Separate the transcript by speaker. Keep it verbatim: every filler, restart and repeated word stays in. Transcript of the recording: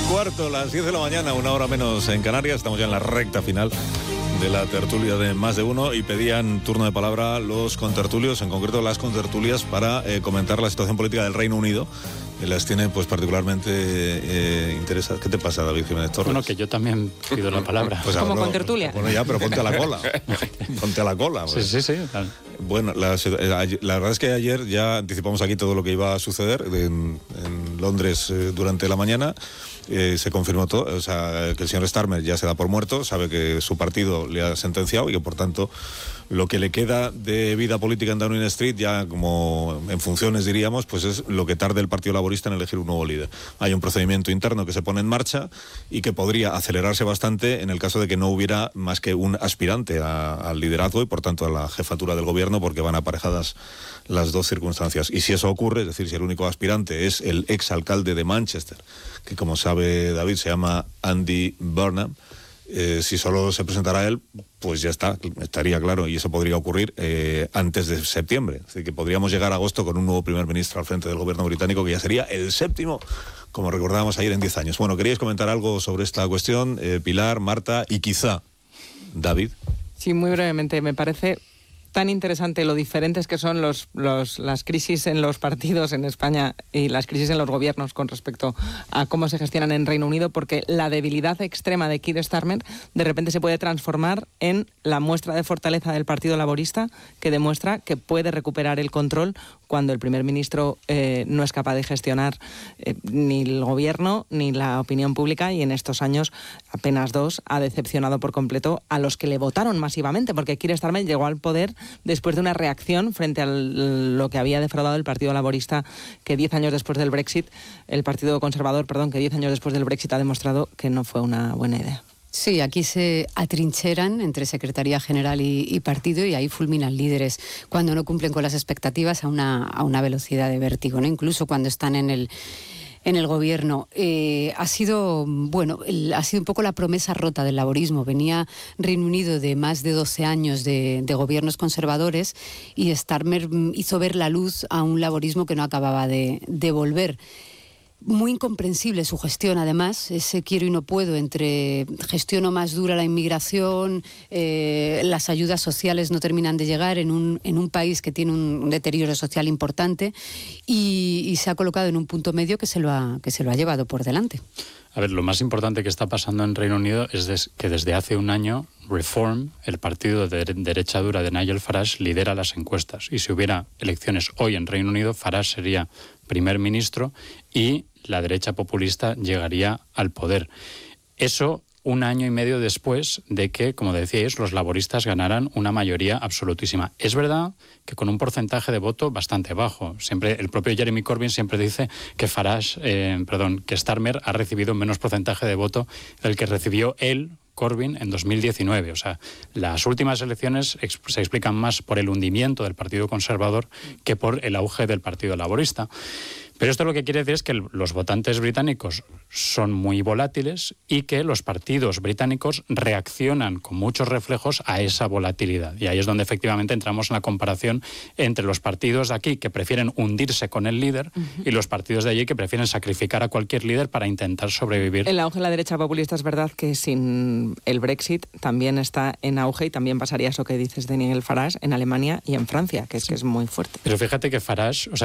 Speaker 1: cuarto, las diez de la mañana, una hora menos en Canarias. Estamos ya en la recta final de la tertulia de Más de Uno y pedían turno de palabra los contertulios, en concreto las contertulias, para eh, comentar la situación política del Reino Unido. Y las tiene pues particularmente eh, interesadas. ¿Qué te pasa, David Jiménez Torres?
Speaker 2: Bueno, que yo también pido la palabra.
Speaker 3: Pues como contertulia.
Speaker 1: Bueno, ya, pero ponte a la cola. Ponte a la cola. Pues.
Speaker 2: Sí, sí, sí.
Speaker 1: Bueno, la, la verdad es que ayer ya anticipamos aquí todo lo que iba a suceder en, en Londres eh, durante la mañana. Eh, se confirmó todo, o sea, que el señor Starmer ya se da por muerto, sabe que su partido le ha sentenciado y que por tanto lo que le queda de vida política en Downing Street, ya como en funciones diríamos, pues es lo que tarde el Partido Laborista en elegir un nuevo líder. Hay un procedimiento interno que se pone en marcha y que podría acelerarse bastante en el caso de que no hubiera más que un aspirante a, al liderazgo y por tanto a la jefatura del gobierno, porque van aparejadas las dos circunstancias. Y si eso ocurre, es decir, si el único aspirante es el exalcalde de Manchester, que como sabe David se llama Andy Burnham, eh, si solo se presentará él, pues ya está, estaría claro, y eso podría ocurrir eh, antes de septiembre. Es decir, que podríamos llegar a agosto con un nuevo primer ministro al frente del gobierno británico, que ya sería el séptimo, como recordábamos ayer, en diez años. Bueno, ¿queríais comentar algo sobre esta cuestión? Eh, Pilar, Marta y quizá David.
Speaker 3: Sí, muy brevemente. Me parece tan interesante lo diferentes que son los, los, las crisis en los partidos en España y las crisis en los gobiernos con respecto a cómo se gestionan en Reino Unido, porque la debilidad extrema de Keir Starmer de repente se puede transformar en la muestra de fortaleza del Partido Laborista, que demuestra que puede recuperar el control cuando el primer ministro eh, no es capaz de gestionar eh, ni el gobierno ni la opinión pública, y en estos años, apenas dos, ha decepcionado por completo a los que le votaron masivamente, porque Keir Starmer llegó al poder después de una reacción frente a lo que había defraudado el Partido Laborista, que diez años después del Brexit, el Partido Conservador, perdón, que diez años después del Brexit ha demostrado que no fue una buena idea.
Speaker 4: Sí, aquí se atrincheran entre Secretaría General y, y partido, y ahí fulminan líderes cuando no cumplen con las expectativas a una, a una velocidad de vértigo, ¿no? Incluso cuando están en el en el gobierno. Eh, ha sido, bueno, el, ha sido un poco la promesa rota del laborismo. Venía Reino Unido de más de doce años de, de gobiernos conservadores, y Starmer hizo ver la luz a un laborismo que no acababa de, de volver. Muy incomprensible su gestión, además, ese quiero y no puedo entre gestiono más dura la inmigración, eh, las ayudas sociales no terminan de llegar en un, en un país que tiene un, un deterioro social importante, y, y se ha colocado en un punto medio que se lo ha, que se lo ha llevado por delante.
Speaker 2: A ver, lo más importante que está pasando en Reino Unido es des, que desde hace un año Reform, el partido de derecha dura de Nigel Farage, lidera las encuestas. Y si hubiera elecciones hoy en Reino Unido, Farage sería primer ministro y la derecha populista llegaría al poder. Eso un año y medio después de que, como decíais, los laboristas ganaran una mayoría absolutísima. Es verdad que con un porcentaje de voto bastante bajo. Siempre el propio Jeremy Corbyn siempre dice que Farage, eh, perdón, que Starmer ha recibido menos porcentaje de voto del que recibió él, Corbyn, en dos mil diecinueve. O sea, las últimas elecciones ex- se explican más por el hundimiento del Partido Conservador que por el auge del Partido Laborista. Pero esto lo que quiere decir es que el, los votantes británicos son muy volátiles y que los partidos británicos reaccionan con muchos reflejos a esa volatilidad. Y ahí es donde efectivamente entramos en la comparación entre los partidos de aquí que prefieren hundirse con el líder uh-huh. y los partidos de allí que prefieren sacrificar a cualquier líder para intentar sobrevivir.
Speaker 3: El auge de la derecha populista es verdad que sin el Brexit también está en auge, y también pasaría eso que dices de Nigel Farage en Alemania y en Francia, que es sí. que es muy fuerte.
Speaker 2: Pero fíjate que Farage, o sea,